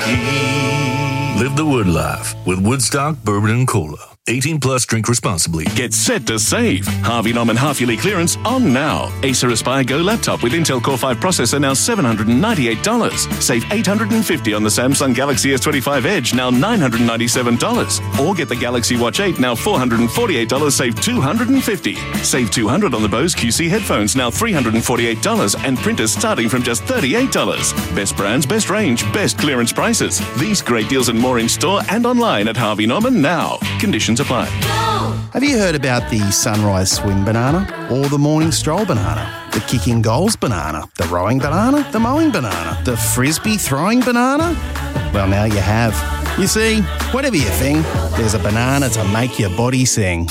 Live the Wood life with Woodstock Bourbon and Cola. 18 plus, drink responsibly. Get set to save. Harvey Norman half-yearly clearance on now. Acer Aspire Go laptop with Intel Core 5 processor now $798. Save $850 on the Samsung Galaxy S25 Edge, now $997. Or get the Galaxy Watch 8, now $448, save $250. Save $200 on the Bose QC headphones, now $348, and printers starting from just $38. Best brands, best range, best clearance prices. These great deals and more in store and online at Harvey Norman now. Conditions apply. Have you heard about the sunrise swim banana or the morning stroll banana? The kicking goals banana, the rowing banana, the mowing banana, the frisbee throwing banana? Well, now you have. You see, whatever your thing, there's a banana to make your body sing.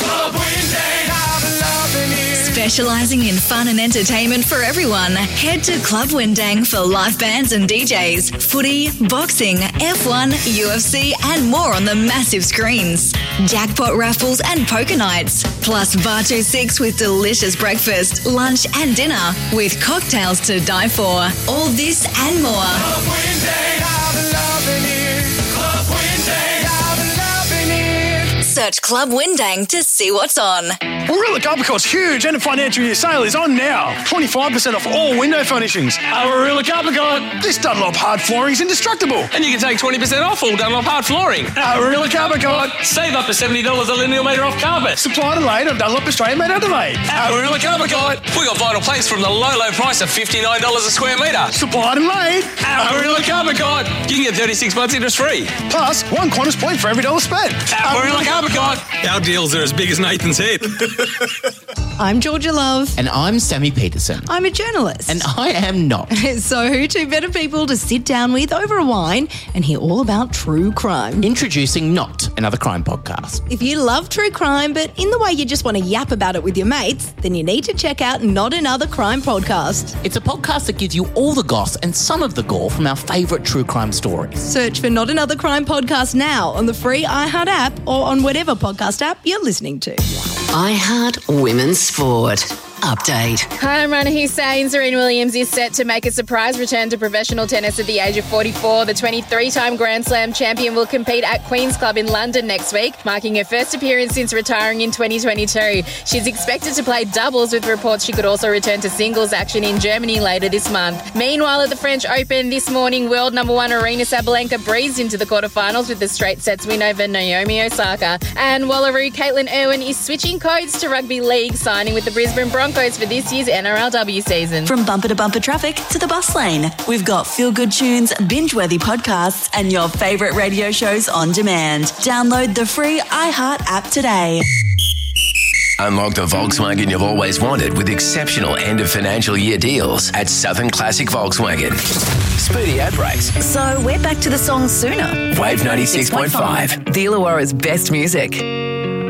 Specialising in fun and entertainment for everyone, head to Club Windang for live bands and DJs, footy, boxing, F1, UFC and more on the massive screens. Jackpot raffles and poker nights, plus Bar 26 with delicious breakfast, lunch and dinner with cocktails to die for. All this and more. Club Windang, I've been loving it. Club Windang, I've been loving it. Search Club Windang to see what's on. Warilla Carpet's huge end of financial year sale is on now. 25% off all window furnishings. Warilla Carpet. This Dunlop hard flooring is indestructible. And you can take 20% off all Dunlop hard flooring. Warilla Carpet. Save up to $70 a linear metre off carpet. Supply delayed on Dunlop Australian made Adelaide. Warilla Carpet. We got vinyl plates from the low price of $59 a square metre. Supply delayed. Warilla Carpet. You can get 36 months interest free. Plus, one Qantas point for every dollar spent. Warilla Carpet. Our deals are as big as Nathan's head. I'm Georgia Love. And I'm Sammy Peterson. I'm a journalist. And I am not. So who two better people to sit down with over a wine and hear all about true crime? Introducing Not, another crime podcast. If you love true crime, but in the way you just want to yap about it with your mates, then you need to check out Not Another Crime Podcast. It's a podcast that gives you all the goss and some of the gore from our favourite true crime stories. Search for Not Another Crime Podcast now on the free iHeart app or on whatever podcast app you're listening to. iHeart Women's Sport. Update. Hi, I'm Rana Hussain. Serena Williams is set to make a surprise return to professional tennis at the age of 44. The 23-time Grand Slam champion will compete at Queen's Club in London next week, marking her first appearance since retiring in 2022. She's expected to play doubles, with reports she could also return to singles action in Germany later this month. Meanwhile, at the French Open this morning, world number one Aryna Sabalenka breezed into the quarterfinals with the straight sets win over Naomi Osaka. And Wallaroo Caitlin Irwin is switching codes to rugby league, signing with the Brisbane Broncos for this year's NRLW season. From bumper to bumper traffic to the bus lane, we've got feel-good tunes, binge-worthy podcasts, and your favourite radio shows on demand. Download the free iHeart app today. Unlock the Volkswagen you've always wanted with exceptional end of financial year deals at Southern Classic Volkswagen. Speedy ad breaks. So we're back to the song sooner. Wave 96.5. The Illawarra's best music.